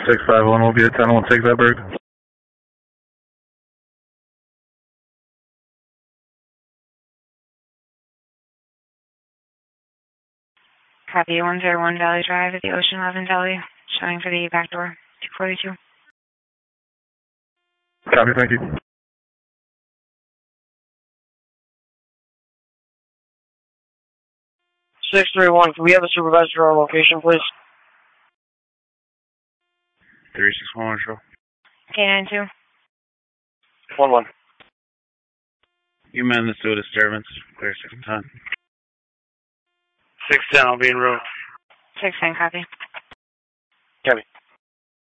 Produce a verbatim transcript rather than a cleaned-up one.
six five one will be at ten, we'll take that bird. Copy one zero one Valley Drive at the Ocean eleven Deli, showing for the back door, two forty-two. Copy, thank you. six three one, can we have a supervisor to our location, please? three six one, show. K nine two. one one. You man this to a disturbance, clear six ten. six ten, I'll be en route. six ten, copy. Copy.